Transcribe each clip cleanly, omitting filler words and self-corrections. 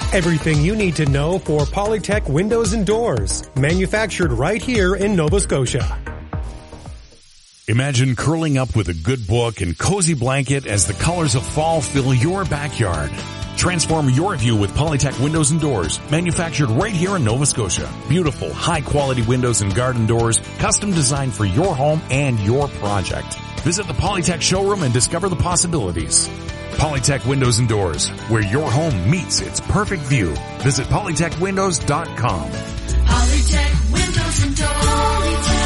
Everything you need to know for Polytech Windows and Doors. Manufactured right here in Nova Scotia. Imagine curling up with a good book and cozy blanket as the colors of fall fill your backyard. Transform your view with Polytech Windows and Doors, manufactured right here in Nova Scotia. Beautiful, high-quality windows and garden doors, custom designed for your home and your project. Visit the Polytech showroom and discover the possibilities. Polytech Windows and Doors, where your home meets its perfect view. Visit polytechwindows.com. Polytech Windows and Doors.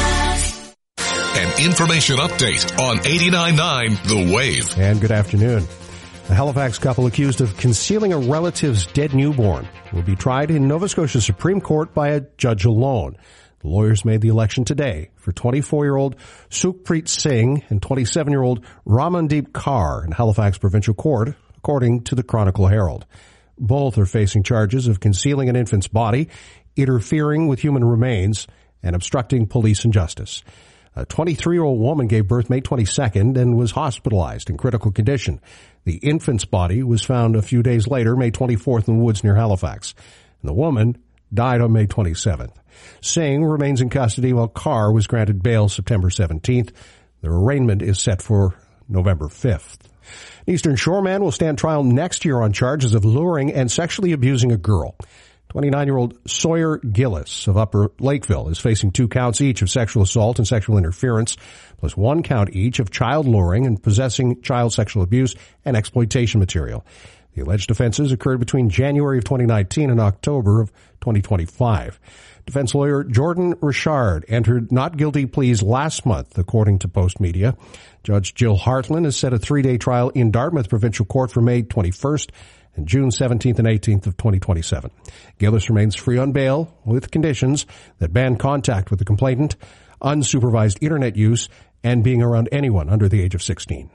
An information update on 89.9 The Wave. And good afternoon. A Halifax couple accused of concealing a relative's dead newborn will be tried in Nova Scotia Supreme Court by a judge alone. The lawyers made the election today for 24-year-old Sukhpreet Singh and 27-year-old Ramandeep Kaur in Halifax Provincial Court, according to the Chronicle Herald. Both are facing charges of concealing an infant's body, interfering with human remains, and obstructing police and justice. A 23-year-old woman gave birth May 22nd and was hospitalized in critical condition. The infant's body was found a few days later, May 24th, in the woods near Halifax. And the woman died on May 27th. Singh remains in custody while Kaur was granted bail September 17th. Their arraignment is set for November 5th. An Eastern Shore man will stand trial next year on charges of luring and sexually abusing a girl. 29-year-old Sawyer Gillis of Upper Lakeville is facing 2 counts each of sexual assault and sexual interference, plus 1 count each of child luring and possessing child sexual abuse and exploitation material. The alleged offenses occurred between January of 2019 and October of 2025. Defense lawyer Jordan Richard entered not guilty pleas last month, according to Post Media. Judge Jill Hartland has set a 3-day trial in Dartmouth Provincial Court for May 21st and June 17th and 18th of 2027. Gillis remains free on bail with conditions that ban contact with the complainant, unsupervised internet use, and being around anyone under the age of 16.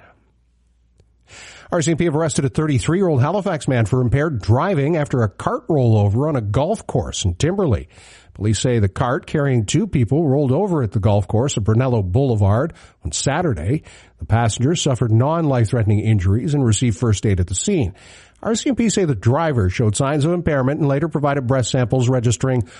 RCMP have arrested a 33-year-old Halifax man for impaired driving after a cart rollover on a golf course in Timberley. Police say the cart carrying 2 people rolled over at the golf course at Brunello Boulevard on Saturday. The passengers suffered non-life-threatening injuries and received first aid at the scene. RCMP say the driver showed signs of impairment and later provided breath samples registering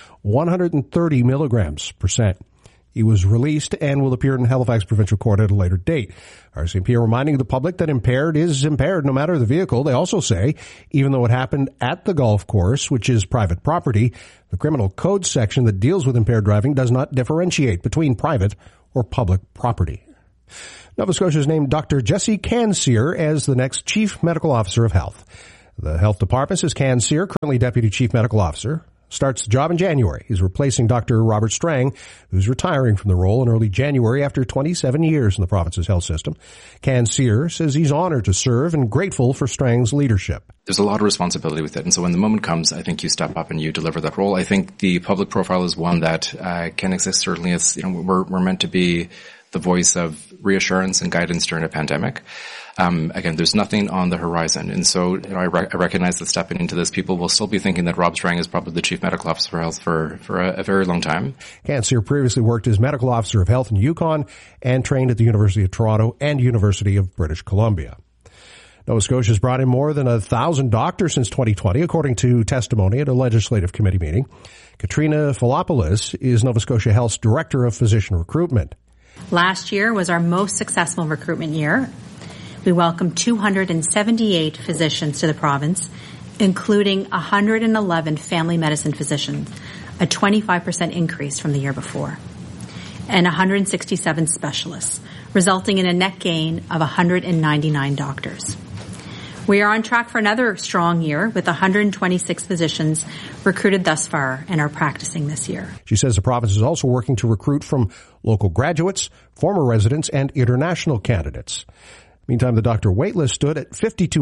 130 milligrams %. He was released and will appear in Halifax Provincial Court at a later date. RCMP are reminding the public that impaired is impaired no matter the vehicle. They also say, even though it happened at the golf course, which is private property, the criminal code section that deals with impaired driving does not differentiate between private or public property. Nova Scotia has named Dr. Jesse Cansear as the next Chief Medical Officer of Health. The Health Department says Cansear, currently Deputy Chief Medical Officer, starts the job in January. He's replacing Dr. Robert Strang, who's retiring from the role in early January after 27 years in the province's health system. Cansear says he's honored to serve and grateful for Strang's leadership. There's a lot of responsibility with it, and so when the moment comes, I think you step up and you deliver that role. I think the public profile is one that can exist. Certainly, as we're meant to be the voice of reassurance and guidance during a pandemic. Again, there's nothing on the horizon. And so I recognize that stepping into this, people will still be thinking that Rob Strang is probably the Chief Medical Officer of Health for a very long time. Cansear previously worked as Medical Officer of Health in Yukon and trained at the University of Toronto and University of British Columbia. Nova Scotia has brought in more than 1,000 doctors since 2020, according to testimony at a legislative committee meeting. Katrina Filopoulos is Nova Scotia Health's Director of Physician Recruitment. Last year was our most successful recruitment year. We welcomed 278 physicians to the province, including 111 family medicine physicians, a 25% increase from the year before, and 167 specialists, resulting in a net gain of 199 doctors. We are on track for another strong year with 126 physicians recruited thus far and are practicing this year. She says the province is also working to recruit from local graduates, former residents, and international candidates. Meantime, the doctor waitlist stood at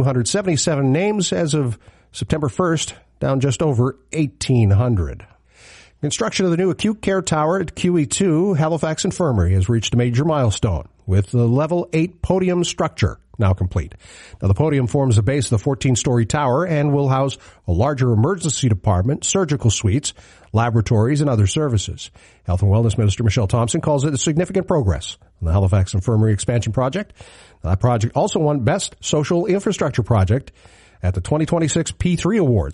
5,277 names as of September 1st, down just over 1,800. Construction of the new acute care tower at QE2 Halifax Infirmary has reached a major milestone, with the level 8 podium structure now complete. Now, the podium forms the base of the 14-story tower and will house a larger emergency department, surgical suites, laboratories, and other services. Health and Wellness Minister Michelle Thompson calls it a significant progress on the Halifax Infirmary expansion project. That project also won Best Social Infrastructure Project at the 2026 P3 Awards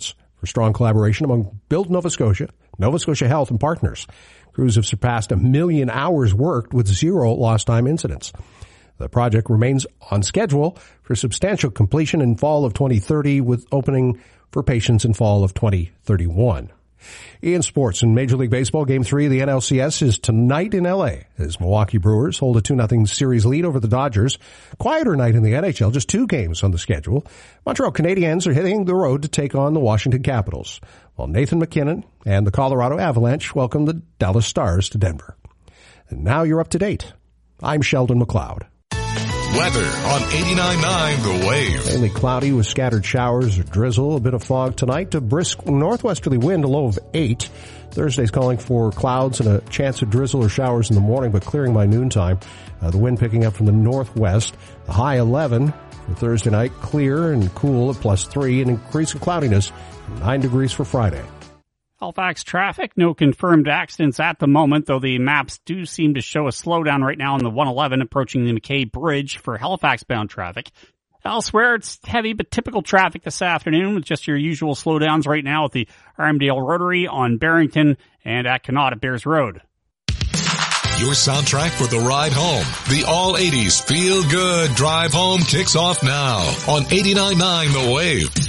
for strong collaboration among Build Nova Scotia, Nova Scotia Health, and partners. Crews have surpassed 1 million hours worked with 0 lost time incidents. The project remains on schedule for substantial completion in fall of 2030 with opening for patients in fall of 2031. In sports, in Major League Baseball, Game 3 of the NLCS is tonight in L.A. as Milwaukee Brewers hold a 2-0 series lead over the Dodgers. Quieter night in the NHL, just 2 games on the schedule. Montreal Canadiens are hitting the road to take on the Washington Capitals, while Nathan McKinnon and the Colorado Avalanche welcome the Dallas Stars to Denver. And now you're up to date. I'm Sheldon McLeod. Weather on 89.9 The Wave. Mainly cloudy with scattered showers or drizzle, a bit of fog tonight, a brisk northwesterly wind, a low of 8. Thursday's calling for clouds and a chance of drizzle or showers in the morning, but clearing by noontime. The wind picking up from the northwest, a high 11. For Thursday night, clear and cool at +3, and increasing cloudiness, 9 degrees for Friday. Halifax traffic, no confirmed accidents at the moment, though the maps do seem to show a slowdown right now on the 111 approaching the McKay Bridge for Halifax-bound traffic. Elsewhere, it's heavy but typical traffic this afternoon with just your usual slowdowns right now at the Armdale Rotary on Barrington and at Connaught at Bears Road. Your soundtrack for the ride home. The All 80s Feel Good Drive Home kicks off now on 89.9 The Wave.